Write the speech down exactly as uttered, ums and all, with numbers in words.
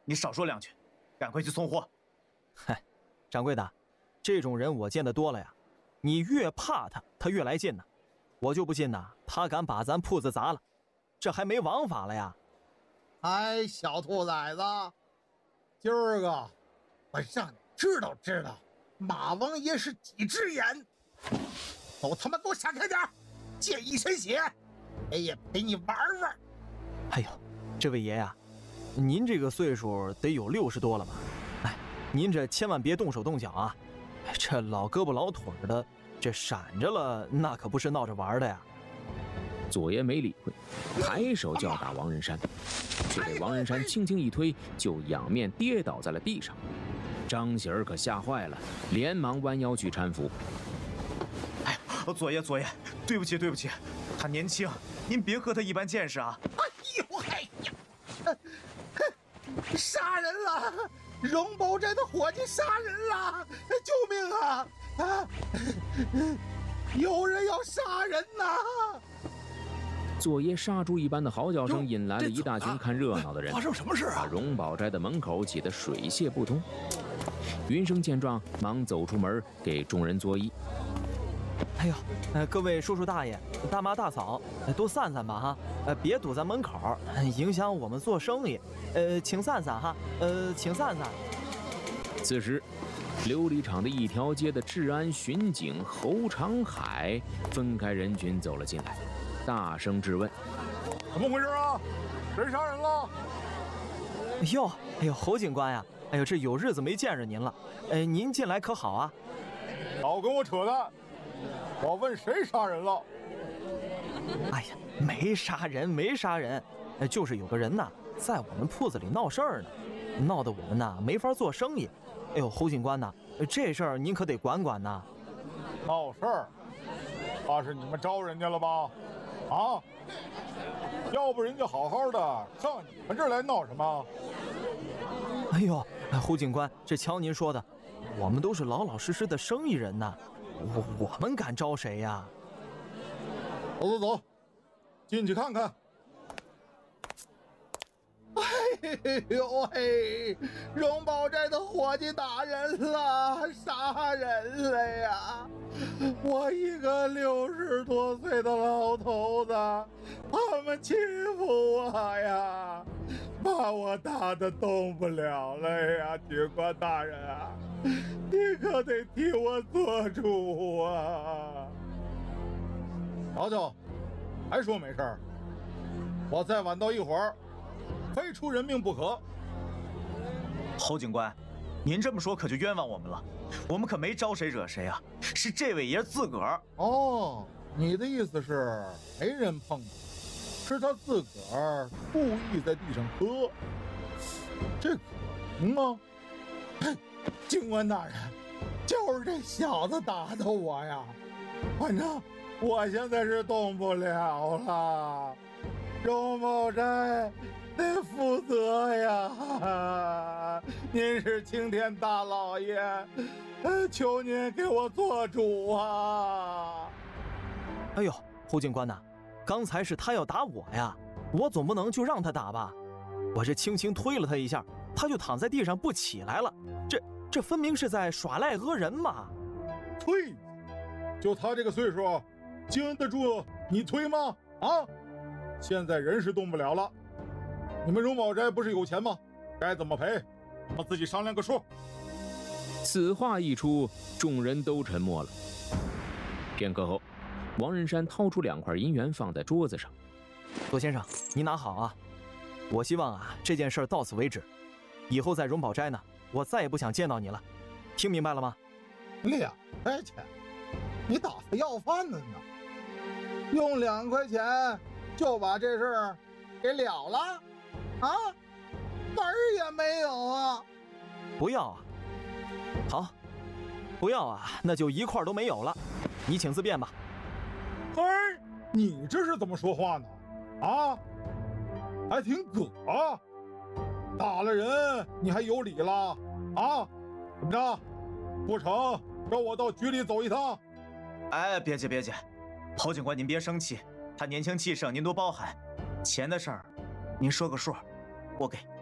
你少说两句，赶快去送货。 嗨，掌柜的，这种人我见得多了呀，你越怕他，他越来劲呢。我就不信呐，他敢把咱铺子砸了，这还没王法了呀！ 哎，小兔崽子，今儿个我让你知道知道，马王爷是几只眼！都他妈给我闪开点，溅一身血，我也陪你玩玩。 哎呦，这位爷呀、啊，您这个岁数得有六十多了吧？哎，您这千万别动手动脚啊！这老胳膊老腿的，这闪着了，那可不是闹着玩的呀！ 左爷没理会，抬手就要打王仁山，却被王仁山轻轻一推，就仰面跌倒在了地上。张喜儿可吓坏了，连忙弯腰去搀扶。 哎，左爷左爷，对不起对不起，他年轻，您别和他一般见识啊！ 哎呦哎呀，杀人了！荣宝斋的伙计杀人了！救命啊！啊，有人要杀人呐！ 左爷杀猪一般的嚎叫声引来了一大群看热闹的人， 发生什么事啊？ 把荣宝斋的门口挤得水泄不通。云生见状，忙走出门给众人作揖。 哎呦，呃，各位叔叔大爷、大妈大嫂，都散散吧哈，呃，别堵在门口，影响我们做生意。呃，请散散哈，呃，请散散。 此时，琉璃厂的一条街的治安巡警侯长海分开人群走了进来，大声质问：“ 怎么回事啊？谁杀人了？” 哎呦，哎呦，侯警官呀，哎呦，这有日子没见着您了，呃，您近来可好啊？ 少跟我扯淡！我问谁杀人了？ 哎呀，没杀人，没杀人，就是有个人呐，在我们铺子里闹事儿呢，闹得我们呐没法做生意。哎呦，侯警官呐，这事儿您可得管管呐。 闹事儿？怕是你们招人家了吧？啊？要不人家好好的上你们这儿来闹什么？ 哎呦，侯警官，这瞧您说的，我们都是老老实实的生意人呐。我我们敢招谁呀？ 走走走，进去看看。 哎呦嘿，荣宝斋的伙计打人了，杀人了呀！我一个六十多岁的老头子，他们欺负我呀，把我打得动不了了呀！警官大人啊，你可得替我做主啊！ 瞧瞧，还说没事儿？我再晚到一会儿，非出人命不可。 侯警官，您这么说可就冤枉我们了，我们可没招谁惹谁啊，是这位爷自个儿。 哦，你的意思是没人碰他，是他自个儿故意在地上磕，这可能吗？ 警官大人，就是这小子打的我呀，反正我现在是动不了了，荣宝斋得负责呀！您是青天大老爷，呃，求您给我做主啊！ 哎呦，侯警官呐，刚才是他要打我呀，我总不能就让他打吧？我这轻轻推了他一下，他就躺在地上不起来了，这这分明是在耍赖讹人嘛！ 推，就他这个岁数，经得住你推吗？啊！现在人是动不了了，你们荣宝斋不是有钱吗？该怎么赔，你们自己商量个数。 此话一出，众人都沉默了。片刻后，王仁山掏出两块银元放在桌子上。 左先生，您拿好啊！我希望啊这件事到此为止，以后在荣宝斋呢，我再也不想见到你了，听明白了吗？ 两块钱，你打发要饭的呢？用两块钱就把这事儿给了了啊？门儿也没有啊！ 不要啊！好，不要啊，那就一块都没有了，你请自便吧。 嘿，你这是怎么说话呢？啊，还挺葛啊！打了人你还有理了啊？怎么着？不成，让我到局里走一趟。 哎，别介别介，侯警官您别生气，他年轻气盛，您多包涵。钱的事儿，您说个数，我给。